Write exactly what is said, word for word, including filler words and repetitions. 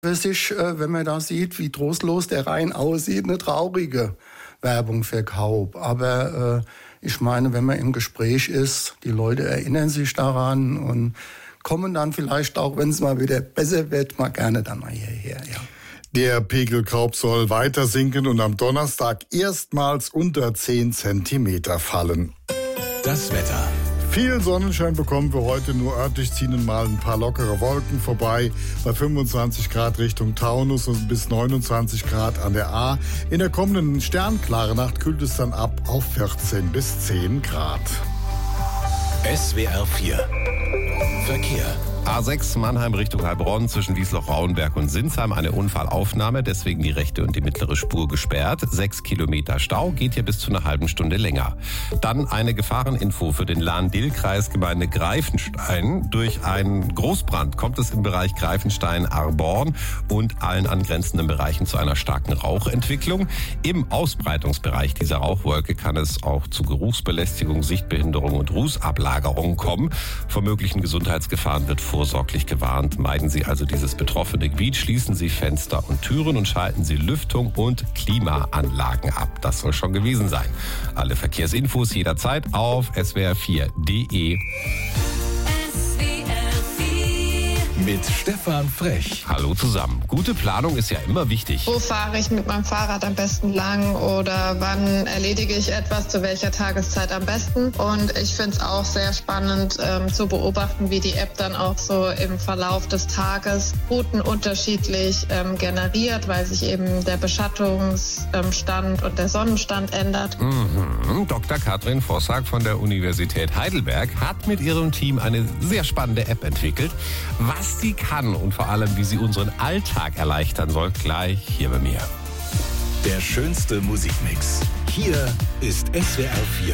Es ist, äh, wenn man da sieht, wie trostlos der Rhein aussieht, eine traurige Werbung für Kaub. Aber äh, ich meine, wenn man im Gespräch ist, die Leute erinnern sich daran und kommen dann vielleicht auch, wenn es mal wieder besser wird, mal gerne dann mal hierher. Ja. Der Pegel Kaub soll weiter sinken und am Donnerstag erstmals unter zehn Zentimeter fallen. Das Wetter. Viel Sonnenschein bekommen wir heute, nur örtlich ziehen mal ein paar lockere Wolken vorbei. Bei fünfundzwanzig Grad Richtung Taunus und bis neunundzwanzig Grad an der A. In der kommenden sternklaren Nacht kühlt es dann ab auf vierzehn bis zehn Grad. S W R vier Verkehr. A sechs Mannheim Richtung Heilbronn zwischen Wiesloch-Rauenberg und Sinsheim eine Unfallaufnahme, deswegen die rechte und die mittlere Spur gesperrt. Sechs Kilometer Stau, geht hier bis zu einer halben Stunde länger. Dann eine Gefahreninfo für den Lahn-Dill-Kreis, Gemeinde Greifenstein. Durch einen Großbrand kommt es im Bereich Greifenstein-Arborn und allen angrenzenden Bereichen zu einer starken Rauchentwicklung. Im Ausbreitungsbereich dieser Rauchwolke kann es auch zu Geruchsbelästigung, Sichtbehinderung und Rußablagerung kommen. Vor möglichen Gesundheitsgefahren wird vorsorglich gewarnt. Meiden Sie also dieses betroffene Gebiet, schließen Sie Fenster und Türen und schalten Sie Lüftung und Klimaanlagen ab. Das soll schon gewesen sein. Alle Verkehrsinfos jederzeit auf S W R vier Punkt de. Mit Stefan Frech. Hallo zusammen. Gute Planung ist ja immer wichtig. Wo fahre ich mit meinem Fahrrad am besten lang oder wann erledige ich etwas zu welcher Tageszeit am besten? Und ich finde es auch sehr spannend ähm, zu beobachten, wie die App dann auch so im Verlauf des Tages Routen unterschiedlich ähm, generiert, weil sich eben der Beschattungsstand und der Sonnenstand ändert. Mhm. Doktor Katrin Vossack von der Universität Heidelberg hat mit ihrem Team eine sehr spannende App entwickelt. Was sie kann und vor allem, wie sie unseren Alltag erleichtern soll, gleich hier bei mir. Der schönste Musikmix. Hier ist S W R vier.